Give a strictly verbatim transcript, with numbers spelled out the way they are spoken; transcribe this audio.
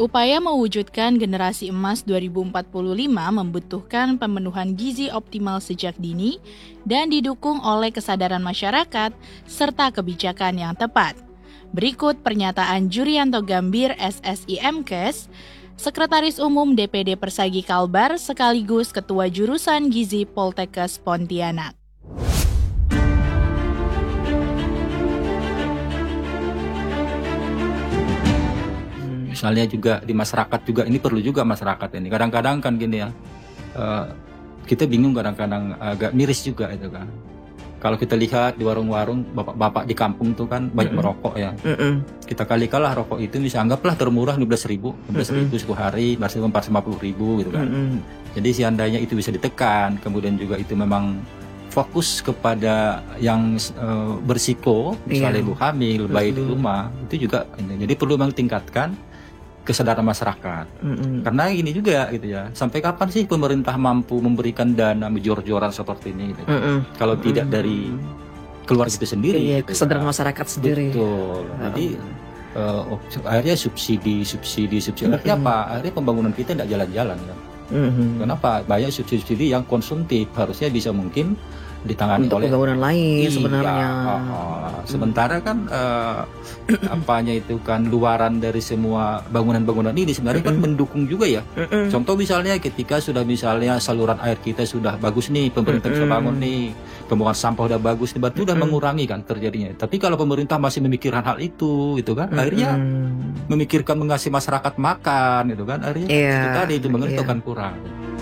Upaya mewujudkan generasi emas dua ribu empat puluh lima membutuhkan pemenuhan gizi optimal sejak dini dan didukung oleh kesadaran masyarakat serta kebijakan yang tepat. Berikut pernyataan Jurianto Gambir S S I M K E S, Sekretaris Umum D P D Persagi Kalbar sekaligus Ketua Jurusan Gizi Poltekkes Pontianak. Misalnya juga di masyarakat juga, ini perlu juga masyarakat ini. Kadang-kadang kan gini ya, uh, kita bingung kadang-kadang agak miris juga itu kan. Kalau kita lihat di warung-warung, bapak-bapak di kampung tuh kan banyak mm-mm. merokok ya. Mm-mm. Kita kali kalah rokok itu bisa anggaplah termurah lima belas ribu, lima belas ribu satu hari, maksimum empat ratus lima puluh ribu gitu kan. Mm-mm. Jadi seandainya itu bisa ditekan, kemudian juga itu memang fokus kepada yang uh, bersiko, misalnya yeah. ibu hamil, bayi di rumah, itu juga. Jadi perlu memang tingkatkan kesadaran masyarakat. Mm-hmm. Karena ini juga gitu ya. Sampai kapan sih pemerintah mampu memberikan dana jor-joran seperti ini gitu. Mm-hmm. Kalau mm-hmm. tidak dari keluarga itu sendiri. Iya, gitu, kesadaran ya. masyarakat sendiri. Betul. Oh. Jadi uh, akhirnya subsidi, subsidi, subsidi. Mm-hmm. Artinya apa? Akhirnya pembangunan kita tidak jalan-jalan kan. Mm-hmm. Kenapa? Banyak subsidi-subsidi yang konsumtif. Harusnya bisa mungkin ditangani untuk oleh pembangunan lain iya, sebenarnya. Oh, oh. Sementara kan uh, apanya itu kan luaran dari semua bangunan-bangunan ini sebenarnya kan mendukung juga ya. Contoh misalnya ketika sudah misalnya saluran air kita sudah bagus nih, pemerintah bisa bangun nih, pembuangan sampah udah bagus nih, berarti udah mengurangi kan terjadinya. Tapi kalau pemerintah masih memikirkan hal itu, itu kan akhirnya memikirkan mengasih masyarakat makan, itu kan akhirnya yeah, itu tadi itu yeah. akan kurang.